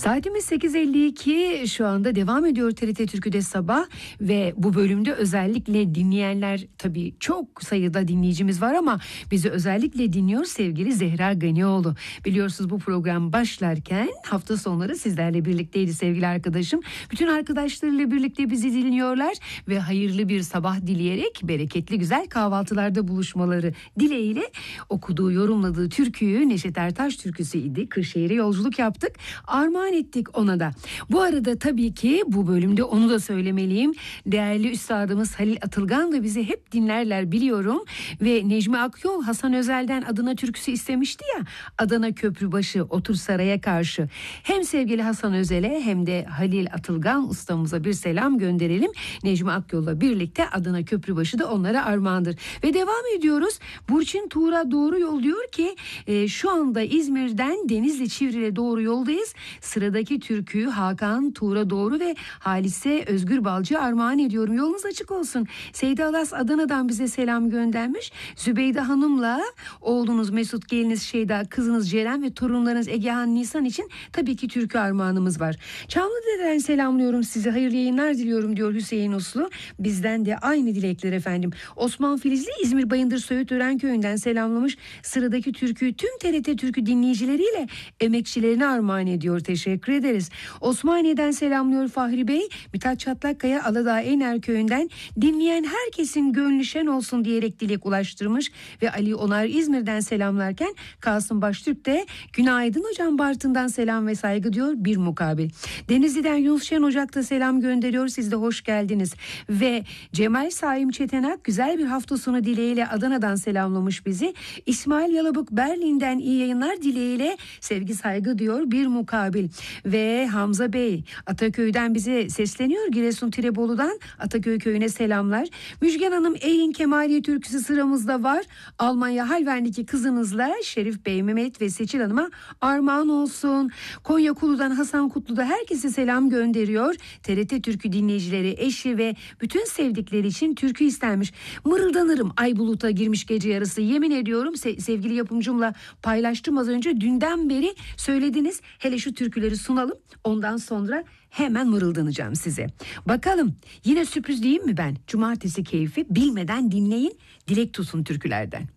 Saatimiz 8.52, şu anda devam ediyor TRT Türkü'de sabah ve bu bölümde özellikle dinleyenler, tabii çok sayıda dinleyicimiz var ama bizi özellikle dinliyor sevgili Zehra Ganioğlu. Biliyorsunuz bu program başlarken hafta sonları sizlerle birlikteydi sevgili arkadaşım. Bütün arkadaşlarıyla birlikte bizi dinliyorlar ve hayırlı bir sabah dileyerek bereketli güzel kahvaltılarda buluşmaları dileğiyle okuduğu, yorumladığı türküyü Neşet Ertaş türküsü idi. Kırşehir'e yolculuk yaptık. Armağan ettik ona da. Bu arada tabii ki bu bölümde onu da söylemeliyim. Değerli üstadımız Halil Atılgan da bizi hep dinlerler biliyorum. Ve Necmi Akyol Hasan Özel'den Adana türküsü istemişti ya. Adana Köprübaşı otur saraya karşı. Hem sevgili Hasan Özel'e hem de Halil Atılgan ustamıza bir selam gönderelim. Necmi Akyol'la birlikte Adana Köprübaşı da onlara armağandır. Ve devam ediyoruz. Burçin Tuğra Doğru Yol diyor ki şu anda İzmir'den Denizli Çivril'e doğru yoldayız. Sıradaki türküyü Hakan Tuğra Doğru ve Halise Özgür Balcı armağan ediyorum. Yolunuz açık olsun. Seyda Alas Adana'dan bize selam göndermiş. Zübeyde Hanım'la oğlunuz Mesut, geliniz Şeyda, kızınız Ceren ve torunlarınız Egehan Nisan için tabii ki türkü armağanımız var. Çamlıdere'den selamlıyorum sizi. Hayırlı yayınlar diliyorum diyor Hüseyin Uslu. Bizden de aynı dilekler efendim. Osman Filizli İzmir Bayındır Söğüt Örenköy'ünden selamlamış. Sıradaki türküyü tüm TRT Türkü dinleyicileriyle emekçilerine armağan ediyor. Teşekkür ederiz. Osmaniye'den selamlıyor Fahri Bey. Mithat Çatlakkaya Aladağ Ener Köyü'nden dinleyen herkesin gönlü şen olsun diyerek dilek ulaştırmış ve Ali Onar İzmir'den selamlarken Kasım Baştürk de günaydın hocam Bartın'dan selam ve saygı diyor bir mukabil. Denizli'den Yunus Şen Ocak da selam gönderiyor. Siz de hoş geldiniz. Ve Cemal Saim Çetenak güzel bir hafta sonu dileğiyle Adana'dan selamlamış bizi. İsmail Yalabık Berlin'den iyi yayınlar dileğiyle sevgi saygı diyor bir mukabil. Ve Hamza Bey Ataköy'den bize sesleniyor. Giresun Tirebolu'dan Ataköy köyüne selamlar. Müjgan Hanım Eğin Kemaliye türküsü sıramızda var. Almanya Halver'deki kızınızla Şerif Bey, Mehmet ve Seçil Hanım'a armağan olsun. Konya Kulu'dan Hasan Kutlu da herkese selam gönderiyor. TRT Türkü dinleyicileri, eşi ve bütün sevdikleri için türkü istenmiş. Mırıldanırım ay buluta girmiş gece yarısı. Yemin ediyorum sevgili yapımcımla paylaştım az önce. Dünden beri söylediniz. Hele şu türküleri sunalım. Ondan sonra hemen mırıldanacağım size. Bakalım yine sürpriz diyeyim mi ben? Cumartesi keyfi bilmeden dinleyin. Dilek tutun türkülerden.